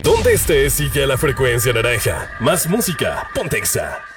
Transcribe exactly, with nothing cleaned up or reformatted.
Donde estés, sigue a la frecuencia naranja. Más música, Pontexa.